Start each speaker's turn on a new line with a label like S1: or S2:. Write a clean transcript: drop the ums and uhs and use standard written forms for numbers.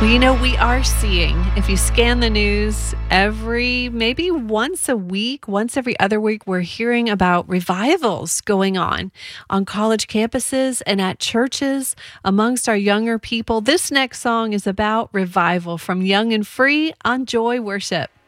S1: Well, we are seeing, if you scan the news maybe once a week, once every other week, we're hearing about revivals going on college campuses and at churches amongst our younger people. This next song is about revival from Young and Free on Joy Worship.